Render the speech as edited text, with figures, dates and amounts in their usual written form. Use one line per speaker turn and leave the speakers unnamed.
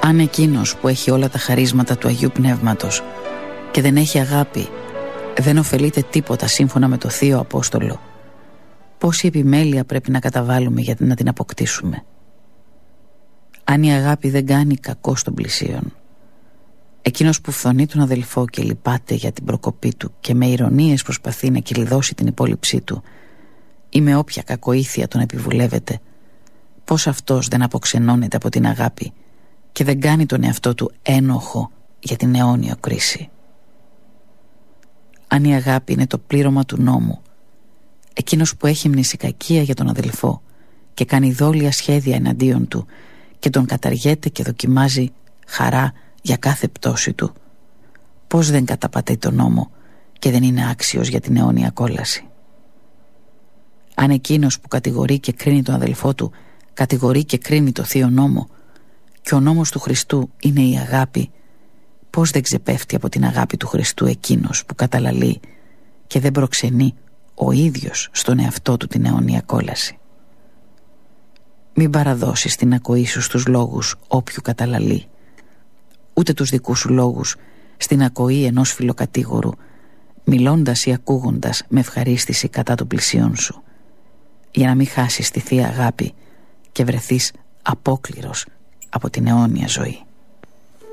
Αν εκείνος που έχει όλα τα χαρίσματα του Αγίου Πνεύματος και δεν έχει αγάπη, δεν ωφελείται τίποτα σύμφωνα με το Θείο Απόστολο, πόση επιμέλεια πρέπει να καταβάλουμε για να την αποκτήσουμε? Αν η αγάπη δεν κάνει κακό στον πλησίον, εκείνος που φθονεί τον αδελφό και λυπάται για την προκοπή του και με ηρωνίες προσπαθεί να κυλιδώσει την υπόλοιψή του ή με όποια κακοήθεια τον επιβουλεύεται, πως αυτός δεν αποξενώνεται από την αγάπη και δεν κάνει τον εαυτό του ένοχο για την αιώνιο κρίση? Αν η αγάπη είναι το πλήρωμα του νόμου, εκείνος που έχει μνησικακία για τον αδελφό και κάνει δόλια σχέδια εναντίον του και τον καταργέται και δοκιμάζει χαρά για κάθε πτώση του, πώς δεν καταπατεί τον νόμο και δεν είναι άξιος για την αιώνια κόλαση? Αν εκείνος που κατηγορεί και κρίνει τον αδελφό του κατηγορεί και κρίνει το Θείο Νόμο και ο νόμος του Χριστού είναι η αγάπη, πώς δεν ξεπέφτει από την αγάπη του Χριστού εκείνος που καταλαλεί και δεν προξενεί ο ίδιος στον εαυτό του την αιώνια κόλαση? Μην παραδώσεις την ακοή σου στους λόγους όποιου καταλαλεί, ούτε τους δικούς σου λόγους στην ακοή ενός φιλοκατήγορου, μιλώντας ή ακούγοντας με ευχαρίστηση κατά των πλησίων σου, για να μην χάσεις τη Θεία Αγάπη και βρεθείς απόκληρος από την αιώνια ζωή.